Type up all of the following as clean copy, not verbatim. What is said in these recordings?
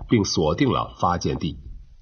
并锁定了发件地。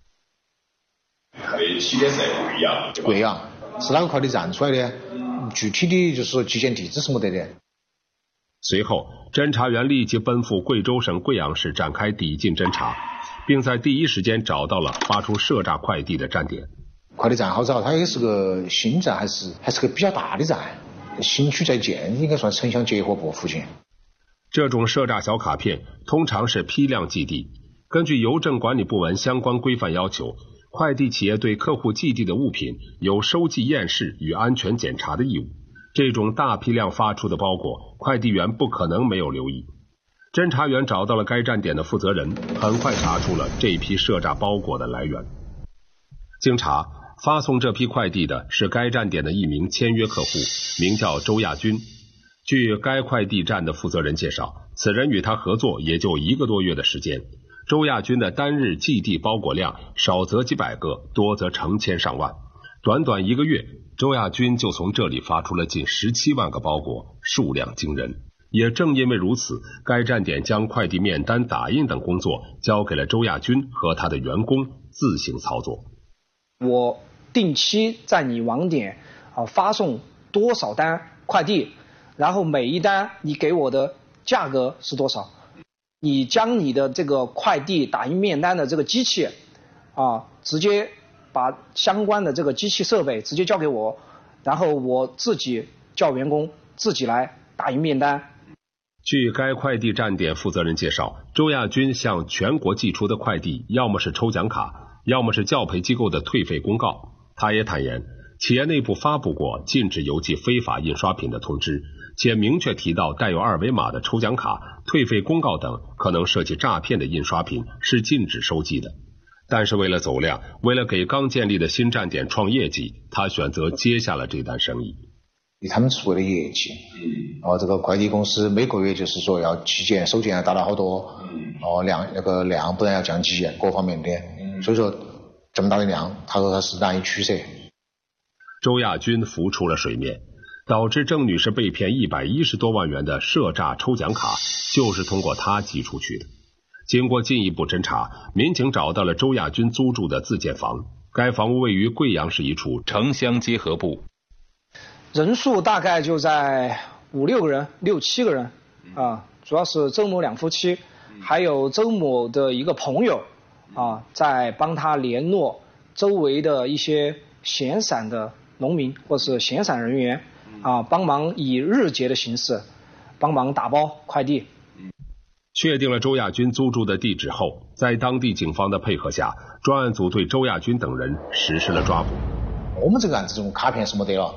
起点是在贵阳， 是哪个快递站出来的？具体的就是说寄件地址是没得的。 随后，侦查员立即奔赴贵州省贵阳市展开抵近侦查，并在第一时间找到了发出涉诈快递的站点。 快递站好找，它也是个新站，还是个比较大的站，新区在建，应该算城乡结合部附近。 这种涉诈小卡片通常是批量寄递，根据邮政管理部门相关规范要求，快递企业对客户寄递的物品有收寄验视与安全检查的义务。这种大批量发出的包裹，快递员不可能没有留意。侦查员找到了该站点的负责人，很快查出了这批涉诈包裹的来源。经查，发送这批快递的是该站点的一名签约客户，名叫周亚军。据该快递站的负责人介绍，此人与他合作也就1个多月的时间。周亚军的单日寄递包裹量少则几百个，多则成千上万。短短1个月，周亚军就从这里发出了近17万个包裹，数量惊人。也正因为如此，该站点将快递面单打印等工作交给了周亚军和他的员工自行操作。 我定期在你网点发送多少单快递，然后每一单你给我的价格是多少？你将你的这个快递打印面单的这个机器直接把相关的这个机器设备直接交给我，然后我自己叫员工自己来打印面单。 据该快递站点负责人介绍，周亚军向全国寄出的快递要么是抽奖卡，要么是教培机构的退费公告。他也坦言，企业内部发布过禁止邮寄非法印刷品的通知，且明确提到带有2维码的抽奖卡、退费公告等可能涉及诈骗的印刷品是禁止收寄的。但是为了走量，为了给刚建立的新站点创业绩，他选择接下了这单生意。 他们是为了业绩，这个快递公司每个月就是说要寄件收件要达到好多，量不然要降级各方面的，所以说这么大的量，他说他是难以取舍。 周亚军浮出了水面，导致郑女士被骗110多万元的涉诈抽奖卡，就是通过他寄出去的。经过进一步侦查，民警找到了周亚军租住的自建房，该房屋位于贵阳市一处城乡结合部。 人数大概就在5、6个人、6、7个人主要是周某2夫妻，还有周某的一个朋友在帮他联络周围的一些闲散的农民或是闲散人员帮忙以日结的形式帮忙打包快递。 确定了周亚军租住的地址后，在当地警方的配合下，专案组对周亚军等人实施了抓捕。 我们这个案子这种卡片是没得了，